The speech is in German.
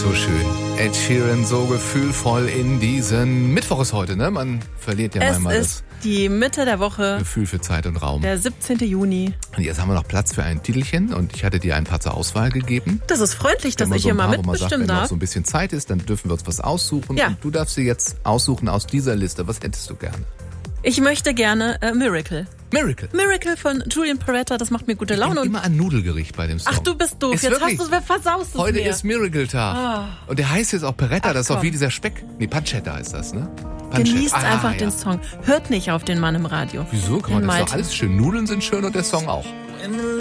So schön. Ed Sheeran so gefühlvoll in diesen Mittwoch ist heute, ne? Man verliert ja manchmal das. Es ist die Mitte der Woche. Gefühl für Zeit und Raum. Der 17. Juni. Und jetzt haben wir noch Platz für ein Titelchen und ich hatte dir ein paar zur Auswahl gegeben. Das ist freundlich, dass ich hier mal mitbestimmen darf. Wenn noch darf. so ein bisschen Zeit ist, dann dürfen wir uns was aussuchen. Ja. Und du darfst dir jetzt aussuchen aus dieser Liste. Was hättest du gerne? Ich möchte gerne Miracle. Miracle von Julian Peretta, das macht mir gute Laune. Ich bin immer ein Nudelgericht bei dem Song. Ach, du bist doof. Ist Jetzt wirklich, hast du versaust es heute mir. ist Miracle-Tag. Und der heißt jetzt auch Peretta, Ach, das ist doch komm. wie dieser Speck. Nee, Pancetta heißt das, ne? Pancetta. Genießt einfach ja. den Song. Hört nicht auf den Mann im Radio. Wieso? Kann man Den das Malte. doch alles schön. Nudeln sind schön und der Song auch.